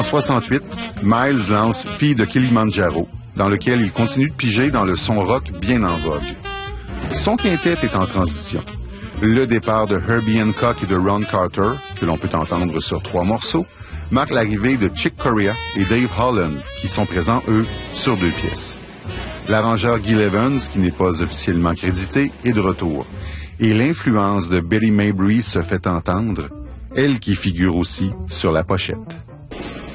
En 68, Miles lance Fille de Kilimanjaro, dans lequel il continue de piger dans le son rock bien en vogue. Son quintet est en transition. Le départ de Herbie Hancock et de Ron Carter, que l'on peut entendre sur 3 morceaux, marque l'arrivée de Chick Corea et Dave Holland, qui sont présents, eux, sur 2 pièces. L'arrangeur Gil Evans, qui n'est pas officiellement crédité, est de retour. Et l'influence de Betty Mabry se fait entendre, elle qui figure aussi sur la pochette.